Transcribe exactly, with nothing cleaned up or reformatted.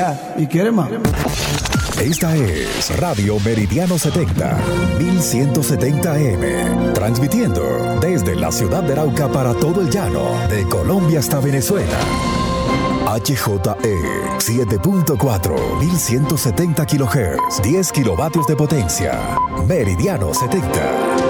ya. ¿Y quiere más? Esta es Radio Meridiano setenta, mil ciento setenta A M, transmitiendo desde la ciudad de Arauca para todo el llano, de Colombia hasta Venezuela. H J E siete punto cuatro, mil ciento setenta kilohertz, diez kilovatios de potencia. Meridiano setenta.